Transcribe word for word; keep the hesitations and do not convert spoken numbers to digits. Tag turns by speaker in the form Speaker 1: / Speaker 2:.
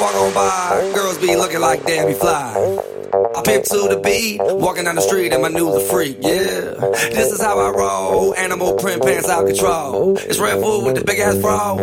Speaker 1: walk on by, girls be looking like Debbie Fly. I pimp to the beat, walking down the street and my news a freak, yeah. This is how I roll, animal print pants out control. It's Red Food with the big ass fro.